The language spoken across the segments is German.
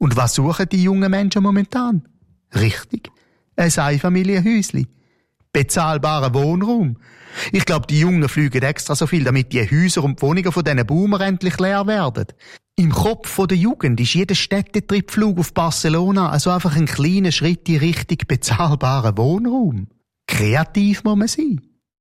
Und was suchen die jungen Menschen momentan? Richtig, ein Einfamilienhäuschen. Bezahlbaren Wohnraum. Ich glaube, die Jungen fliegen extra so viel, damit die Häuser und die Wohnungen von diesen Boomer endlich leer werden. Im Kopf der Jugend ist jeder Städtetriebflug auf Barcelona also einfach ein kleiner Schritt in Richtung bezahlbaren Wohnraum. Kreativ muss man sein.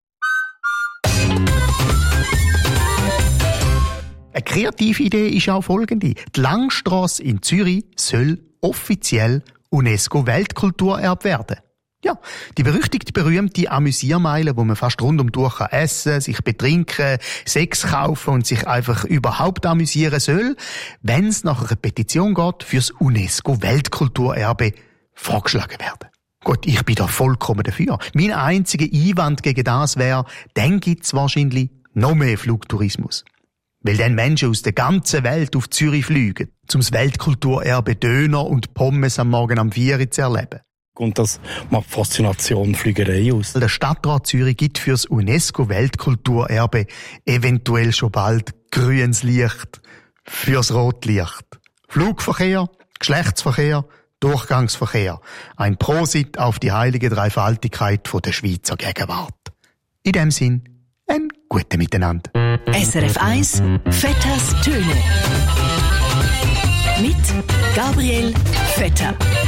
Eine kreative Idee ist auch folgende. Die Langstrasse in Zürich soll offiziell UNESCO-Weltkulturerbe werden. Ja, die berühmte Amüsiermeile, wo man fast rundum durch essen, sich betrinken, Sex kaufen und sich einfach überhaupt amüsieren soll, wenn es nach einer Petition geht, fürs UNESCO-Weltkulturerbe vorgeschlagen werden. Gut, ich bin da vollkommen dafür. Mein einziger Einwand gegen das wäre, dann gibt's wahrscheinlich noch mehr Flugtourismus. Weil dann Menschen aus der ganzen Welt auf Zürich fliegen, um das Weltkulturerbe Döner und Pommes am Morgen am 4 Uhr zu erleben. Und das macht Faszination Fliegerei aus. Der Stadtrat Zürich gibt für das UNESCO-Weltkulturerbe eventuell schon bald grünes Licht fürs Rotlicht. Flugverkehr, Geschlechtsverkehr, Durchgangsverkehr. Ein Prosit auf die heilige Dreifaltigkeit von der Schweizer Gegenwart. In dem Sinn, ein gutes Miteinander. SRF 1 Vetters Töne mit Gabriel Vetter.